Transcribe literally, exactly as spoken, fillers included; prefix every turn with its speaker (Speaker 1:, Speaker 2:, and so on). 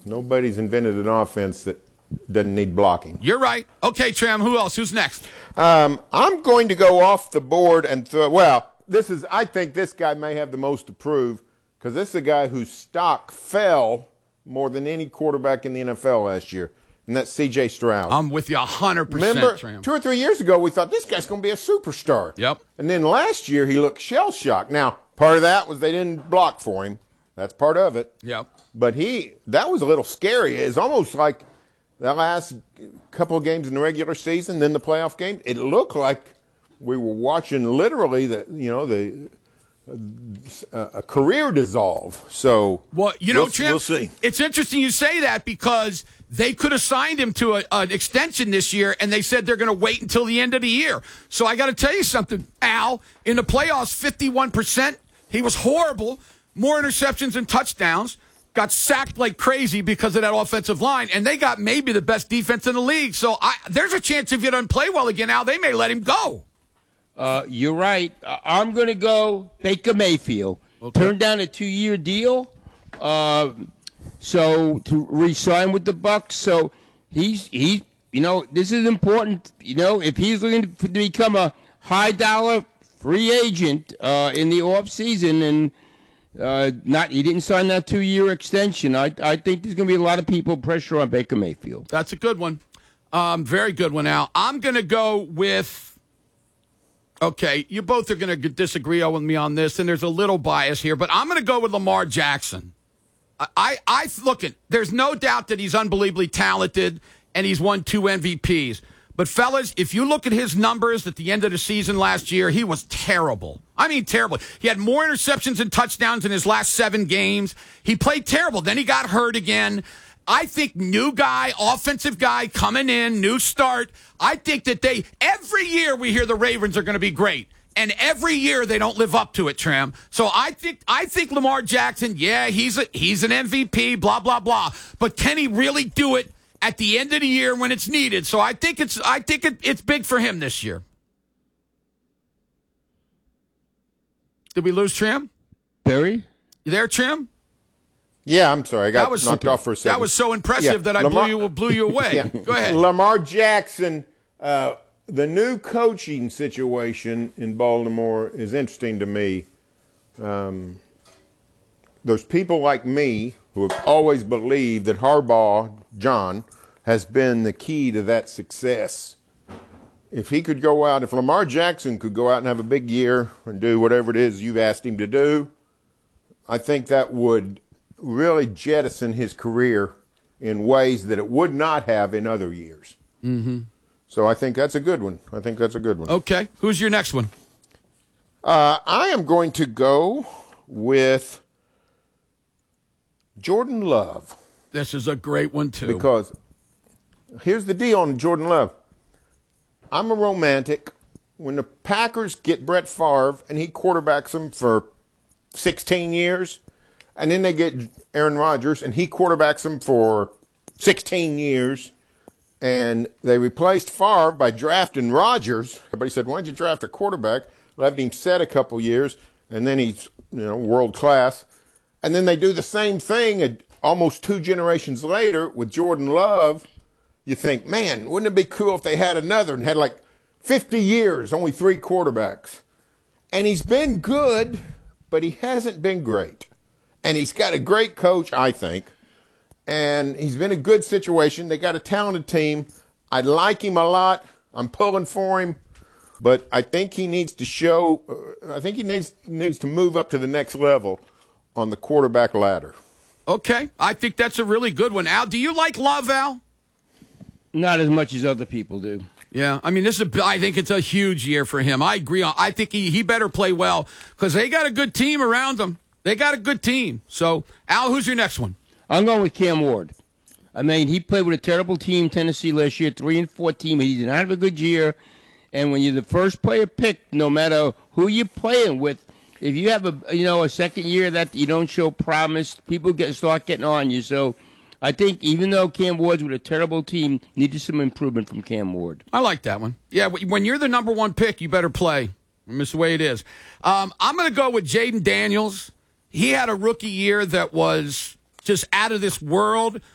Speaker 1: Nobody's invented an offense that doesn't need blocking.
Speaker 2: You're right. Okay, Tram, who else? Who's next?
Speaker 1: Um, I'm going to go off the board and throw, well, this is, I think this guy may have the most to prove because this is a guy whose stock fell more than any quarterback in the N F L last year, and that's C J Stroud.
Speaker 2: I'm with you one hundred percent,
Speaker 1: Remember,
Speaker 2: Tram.
Speaker 1: two or three years ago, we thought this guy's going to be a superstar.
Speaker 2: Yep.
Speaker 1: And then last year, he looked shell-shocked. Now, part of that was they didn't block for him. That's part of it.
Speaker 2: Yep.
Speaker 1: But he, that was a little scary. It's almost like the last couple of games in the regular season, then the playoff game. It looked like we were watching literally the, you know, the uh, a career dissolve. So,
Speaker 2: well, you know,
Speaker 1: we'll,
Speaker 2: Tram,
Speaker 1: we'll see.
Speaker 2: It's interesting you say that because they could have signed him to a, an extension this year, and they said they're going to wait until the end of the year. So I got to tell you something, Al. In the playoffs, fifty-one percent. He was horrible. More interceptions than touchdowns. Got sacked like crazy because of that offensive line, and they got maybe the best defense in the league. So I, there's a chance if he doesn't play well again, Al, they may let him go.
Speaker 3: Uh, you're right. Uh, I'm going to go Baker Mayfield. Okay. Turned down a two-year deal, uh, so to re-sign with the Bucs. So he's he, you know, this is important. You know, if he's looking to become a high-dollar free agent uh, in the off season and. Uh, not he didn't sign that two-year extension. I I think there's going to be a lot of people pressure on Baker Mayfield.
Speaker 2: That's a good one. Um, very good one, Al. I'm going to go with. Okay, you both are going to disagree with me on this, and there's a little bias here, but I'm going to go with Lamar Jackson. I I, I look at. There's no doubt that he's unbelievably talented, and he's won two M V Ps. But, fellas, if you look at his numbers at the end of the season last year, he was terrible. I mean, terrible. He had more interceptions and touchdowns in his last seven games. He played terrible. Then he got hurt again. I think new guy, offensive guy coming in, new start. I think that they, every year we hear the Ravens are going to be great. And every year they don't live up to it, Tram. So I think I think Lamar Jackson, yeah, he's a, he's an M V P, blah, blah, blah. But can he really do it at the end of the year when it's needed? So I think it's I think it, it's big for him this year. Did we lose Tram?
Speaker 3: Barry?
Speaker 2: You there, Tram?
Speaker 1: Yeah, I'm sorry. I got
Speaker 2: that was
Speaker 1: knocked
Speaker 2: super,
Speaker 1: off for a second.
Speaker 2: That was so impressive
Speaker 1: yeah.
Speaker 2: that I
Speaker 1: Lamar,
Speaker 2: blew you blew you away. yeah. Go ahead.
Speaker 1: Lamar Jackson, uh, the new coaching situation in Baltimore is interesting to me. Um, there's people like me who have always believed that Harbaugh, John, has been the key to that success. If he could go out, if Lamar Jackson could go out and have a big year and do whatever it is you've asked him to do, I think that would really jettison his career in ways that it would not have in other years.
Speaker 2: Mm-hmm.
Speaker 1: So I think that's a good one. I think that's a good one.
Speaker 2: Okay. Who's your next one?
Speaker 1: Uh, I am going to go with Jordan Love.
Speaker 2: This is a great one, too.
Speaker 1: Because here's the deal on Jordan Love. I'm a romantic. When the Packers get Brett Favre and he quarterbacks them for sixteen years, and then they get Aaron Rodgers and he quarterbacks them for sixteen years, and they replaced Favre by drafting Rodgers. Everybody said, why don't you draft a quarterback? Left him set a couple years, and then he's, you know, world class. And then they do the same thing almost two generations later with Jordan Love. You think, man, wouldn't it be cool if they had another and had like fifty years, only three quarterbacks? And he's been good, but he hasn't been great. And he's got a great coach, I think. And he's been a good situation. They got a talented team. I like him a lot. I'm pulling for him. But I think he needs to show, uh, I think he needs needs to move up to the next level on the quarterback ladder.
Speaker 2: Okay. I think that's a really good one. Al, do you like Love, Al?
Speaker 3: Not as much as other people do.
Speaker 2: Yeah, I mean, this is. I think it's a huge year for him. I agree. On. I think he, he better play well because they got a good team around them. They got a good team. So, Al, who's your next one?
Speaker 3: I'm going with Cam Ward. I mean, he played with a terrible team, Tennessee, last year, three and fourteen. He did not have a good year. And when you're the first player picked, no matter who you're playing with, if you have a you know a second year that you don't show promise, people get start getting on you. So. I think even though Cam Ward's with a terrible team, needed some improvement from Cam Ward.
Speaker 2: I like that one. Yeah, when you're the number one pick, you better play. That's the way it is. Um, I'm going to go with Jaden Daniels. He had a rookie year that was just out of this world,